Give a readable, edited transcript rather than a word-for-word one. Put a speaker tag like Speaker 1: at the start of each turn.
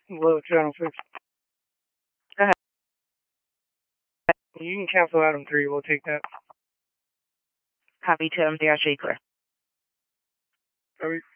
Speaker 1: Hello, Channel 6.
Speaker 2: Go ahead.
Speaker 1: You can cancel Adam 3. We'll take that.
Speaker 2: Copy to MDRJ clear.
Speaker 1: Copy.